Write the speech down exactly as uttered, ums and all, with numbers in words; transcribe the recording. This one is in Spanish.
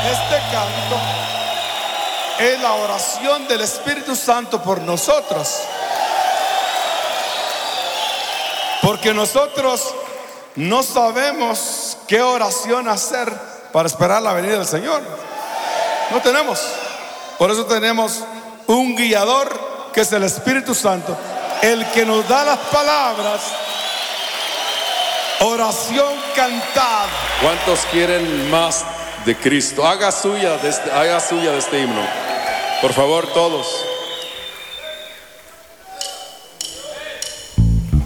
Este canto es la oración del Espíritu Santo por nosotros. Porque nosotros no sabemos qué oración hacer para esperar la venida del Señor. No tenemos. Por eso tenemos un guiador que es el Espíritu Santo, el que nos da las palabras. Oración cantada. ¿Cuántos quieren más de Cristo? Haga suya de este, haga suya de este himno. Por favor, todos.